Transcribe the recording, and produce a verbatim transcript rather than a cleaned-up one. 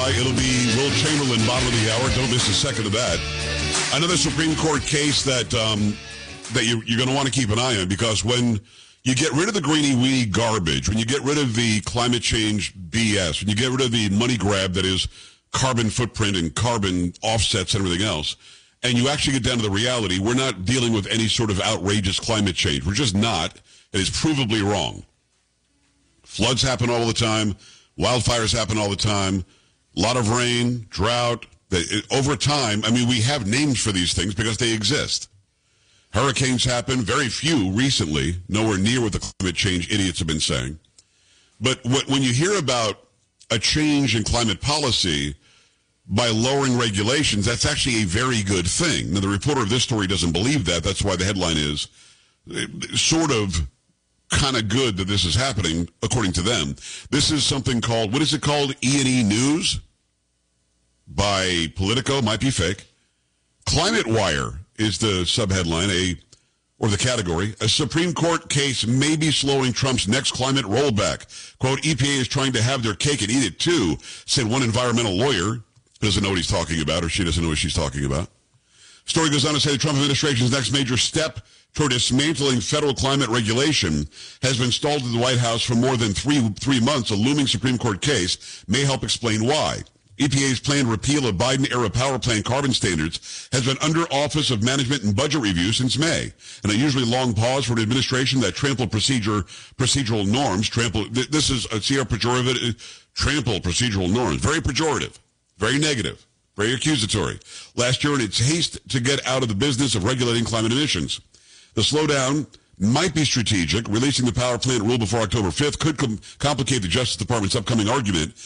by. It'll be Will Chamberlain, bottom of the hour. Don't miss a second of that. Another Supreme Court case that um, that you, you're going to want to keep an eye on, because when you get rid of the greeny-weeny garbage, when you get rid of the climate change B S, when you get rid of the money grab that is carbon footprint and carbon offsets and everything else, and you actually get down to the reality, we're not dealing with any sort of outrageous climate change. We're just not. It is provably wrong. Floods happen all the time. Wildfires happen all the time. A lot of rain, drought. It, over time, I mean, we have names for these things because they exist. Hurricanes happen, very few recently, nowhere near what the climate change idiots have been saying. But wh- when you hear about a change in climate policy by lowering regulations, that's actually a very good thing. Now, the reporter of this story doesn't believe that. That's why the headline is sort of kind of good that this is happening, according to them. This is something called, what is it called? E and E News by Politico. Might be fake. Climate Wire is the subheadline, a or the category. A Supreme Court case may be slowing Trump's next climate rollback. Quote, E P A is trying to have their cake and eat it too, said one environmental lawyer who doesn't know what he's talking about, or she doesn't know what she's talking about. Story goes on to say the Trump administration's next major step toward dismantling federal climate regulation has been stalled in the White House for more than three three months. A looming Supreme Court case may help explain why. E P A's planned repeal of Biden-era power plant carbon standards has been under Office of Management and Budget Review since May. An unusually long pause for an administration that trampled procedure, procedural norms. Trample, this is, uh, see how pejorative, trample procedural norms. Very pejorative, very negative, very accusatory. Last year in its haste to get out of the business of regulating climate emissions. The slowdown might be strategic. Releasing the power plant rule before October fifth could com- complicate the Justice Department's upcoming argument